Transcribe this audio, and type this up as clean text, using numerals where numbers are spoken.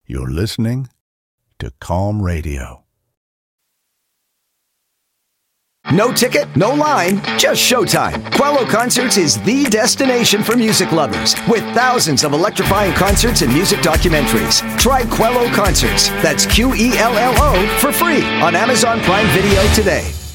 You're listening to Calm Radio. No ticket, no line, just showtime. Quello Concerts is the destination for music lovers, with thousands of electrifying concerts and music documentaries. Try Quello Concerts, that's Quello, for free on Amazon Prime Video today.